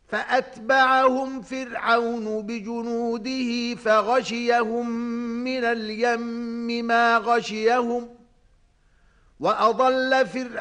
فأتبعهم فرعون بجنوده فغشيهم من اليم ما غشيهم وأضل فرعون